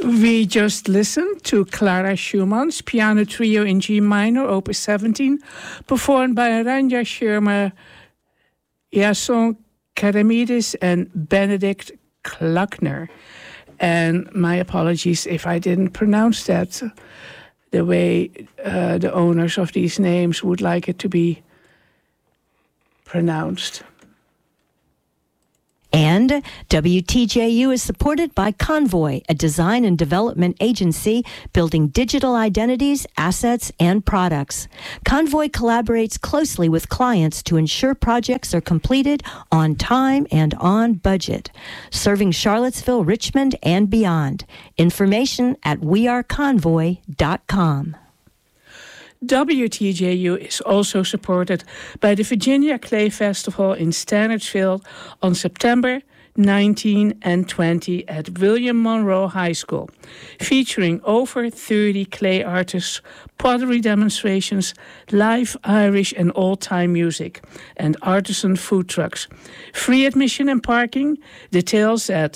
We just listened to Clara Schumann's Piano Trio in G minor, opus 17, performed by Ranja Sharma, Jason Karamidis, and Benedict Kluckner. And my apologies if I didn't pronounce that the way the owners of these names would like it to be pronounced. And WTJU is supported by Convoy, a design and development agency building digital identities, assets, and products. Convoy collaborates closely with clients to ensure projects are completed on time and on budget, serving Charlottesville, Richmond, and beyond. Information at weareconvoy.com. WTJU is also supported by the Virginia Clay Festival in Stanardsville on September 19 and 20 at William Monroe High School, featuring over 30 clay artists, pottery demonstrations, live Irish and old-time music, and artisan food trucks. Free admission and parking. Details at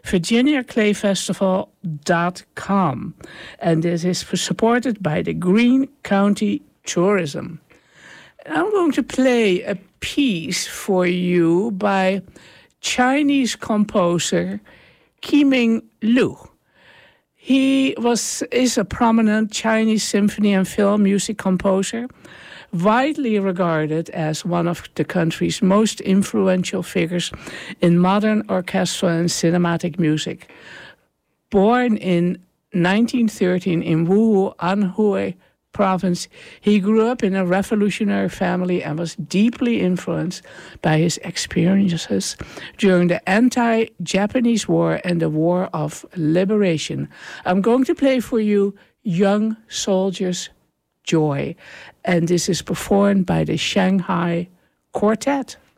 VirginiaClayFestival.com, and this is supported by the Greene County Tourism. I'm going to play a piece for you by Chinese composer Qiming Lu. He is a prominent Chinese symphony and film music composer, widely regarded as one of the country's most influential figures in modern orchestral and cinematic music. Born in 1913 in Wuhu, Anhui province, he grew up in a revolutionary family and was deeply influenced by his experiences during the anti-Japanese War and the War of Liberation. I'm going to play for you Young Soldier's Joy, and this is performed by the Shanghai Quartet.